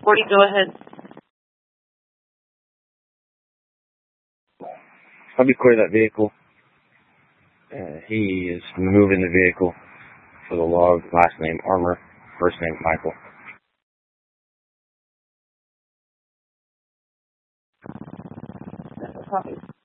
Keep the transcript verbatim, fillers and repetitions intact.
forty, go ahead. I'll be clear that vehicle. Uh, he is moving the vehicle for the log. Last name Armour, first name Michael. Copy.